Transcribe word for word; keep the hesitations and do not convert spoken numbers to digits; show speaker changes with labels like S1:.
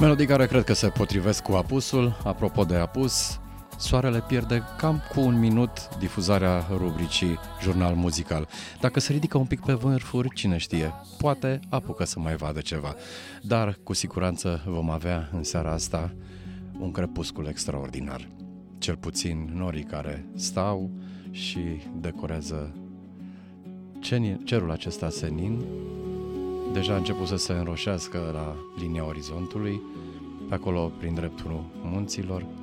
S1: Melodii care cred că se potrivesc cu apusul. Apropo de apus, soarele pierde cam cu un minut difuzarea rubricii Jurnal Muzical. Dacă se ridică un pic pe vârfuri, cine știe, poate apucă să mai vadă ceva. Dar cu siguranță vom avea în seara asta un crepuscul extraordinar. Cel puțin norii care stau și decorează cerul acesta senin. Deja a început să se înroșească la linia orizontului, pe acolo prin dreptul munților.